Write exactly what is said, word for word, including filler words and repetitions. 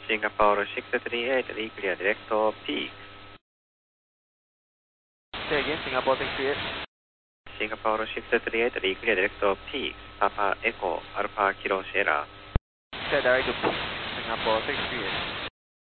Singapore six three eight, reclear direct to peak. Say again, Singapore six three eight. Singapore six three eight, reclear direct to peak. Papa Echo Alpha Kilo Sierra. Say direct to peak, Singapore six three eight.